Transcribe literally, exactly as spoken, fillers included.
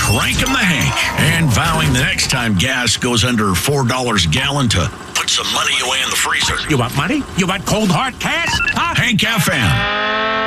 Cranking the Hank and vowing the next time gas goes under four dollars a gallon to put some money away in the freezer. You want money? You want cold hard cash? Huh? Hank F M.